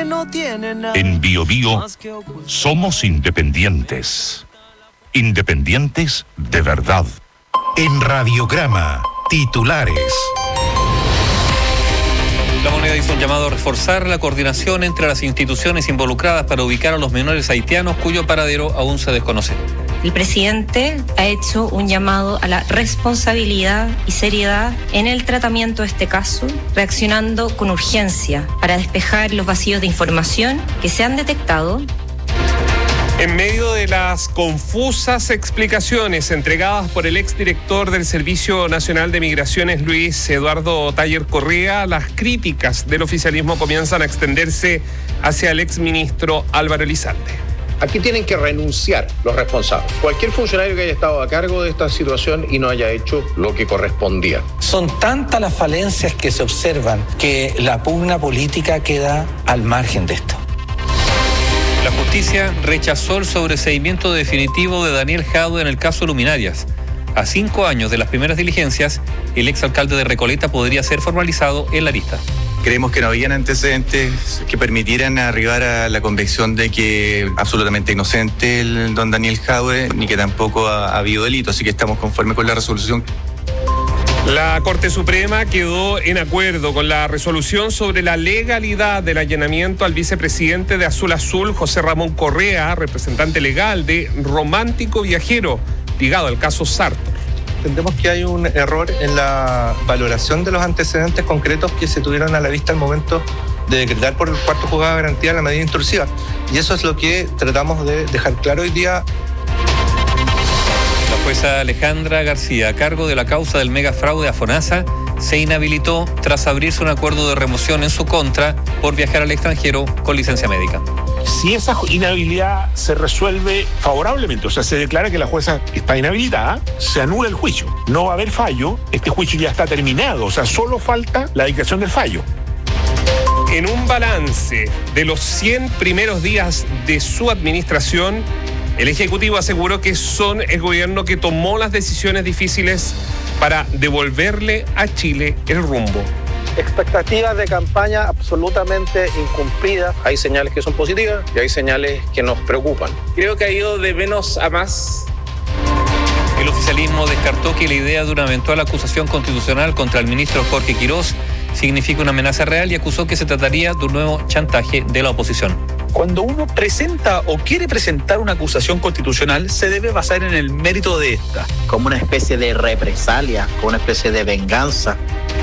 En BioBio somos independientes. Independientes de verdad. En Radiograma, titulares. La Moneda hizo un llamado a reforzar la coordinación entre las instituciones involucradas para ubicar a los menores haitianos cuyo paradero aún se desconoce. El presidente ha hecho un llamado a la responsabilidad y seriedad en el tratamiento de este caso, reaccionando con urgencia para despejar los vacíos de información que se han detectado. En medio de las confusas explicaciones entregadas por el exdirector del Servicio Nacional de Migraciones, Luis Eduardo Taller Correa, las críticas del oficialismo comienzan a extenderse hacia el exministro Álvaro Elizalde. Aquí tienen que renunciar los responsables. Cualquier funcionario que haya estado a cargo de esta situación y no haya hecho lo que correspondía. Son tantas las falencias que se observan que la pugna política queda al margen de esto. La justicia rechazó el sobreseimiento definitivo de Daniel Jadue en el caso Luminarias. A 5 años de las primeras diligencias, el exalcalde de Recoleta podría ser formalizado en la lista. Creemos que no habían antecedentes que permitieran arribar a la convicción de que absolutamente inocente el don Daniel Jadue, ni que tampoco ha habido delito, así que estamos conformes con la resolución. La Corte Suprema quedó en acuerdo con la resolución sobre la legalidad del allanamiento al vicepresidente de Azul Azul, José Ramón Correa, representante legal de Romántico Viajero, ligado al caso Sartor. Entendemos que hay un error en la valoración de los antecedentes concretos que se tuvieron a la vista al momento de decretar por el cuarto juzgado de garantía la medida intrusiva. Y eso es lo que tratamos de dejar claro hoy día. La jueza Alejandra García, a cargo de la causa del megafraude a FONASA, se inhabilitó tras abrirse un acuerdo de remoción en su contra por viajar al extranjero con licencia médica. Si esa inhabilidad se resuelve favorablemente, o sea, se declara que la jueza está inhabilitada, se anula el juicio. No va a haber fallo, este juicio ya está terminado, o sea, solo falta la dictación del fallo. En un balance de los 100 primeros días de su administración, el Ejecutivo aseguró que son el gobierno que tomó las decisiones difíciles para devolverle a Chile el rumbo. Expectativas de campaña absolutamente incumplidas. Hay señales que son positivas y hay señales que nos preocupan. Creo que ha ido de menos a más. El oficialismo descartó que la idea de una eventual acusación constitucional contra el ministro Jorge Quirós significa una amenaza real y acusó que se trataría de un nuevo chantaje de la oposición. Cuando uno presenta o quiere presentar una acusación constitucional, se debe basar en el mérito de esta. Como una especie de represalia, como una especie de venganza.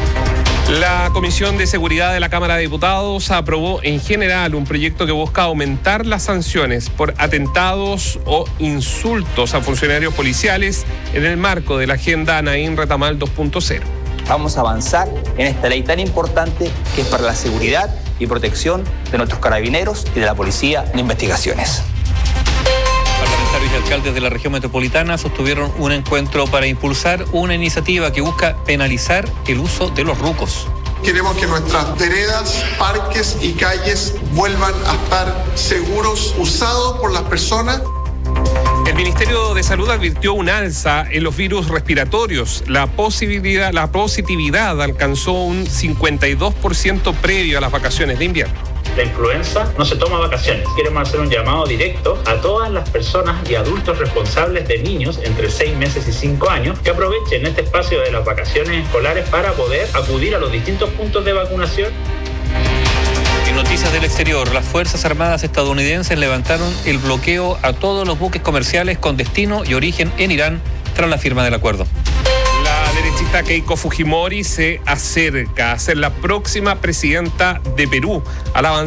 La Comisión de Seguridad de la Cámara de Diputados aprobó en general un proyecto que busca aumentar las sanciones por atentados o insultos a funcionarios policiales en el marco de la Agenda Anaín Retamal 2.0. Vamos a avanzar en esta ley tan importante que es para la seguridad y protección de nuestros carabineros y de la policía en investigaciones. Parlamentarios y alcaldes de la región metropolitana sostuvieron un encuentro para impulsar una iniciativa que busca penalizar el uso de los rucos. Queremos que nuestras veredas, parques y calles vuelvan a estar seguros, usados por las personas. El Ministerio de Salud advirtió un alza en los virus respiratorios. La positividad alcanzó un 52% previo a las vacaciones de invierno. La influenza no se toma vacaciones. Queremos hacer un llamado directo a todas las personas y adultos responsables de niños entre 6 meses y 5 años que aprovechen este espacio de las vacaciones escolares para poder acudir a los distintos puntos de vacunación. En noticias del exterior, las Fuerzas Armadas estadounidenses levantaron el bloqueo a todos los buques comerciales con destino y origen en Irán tras la firma del acuerdo. La derechista Keiko Fujimori se acerca a ser la próxima presidenta de Perú. Al avanzar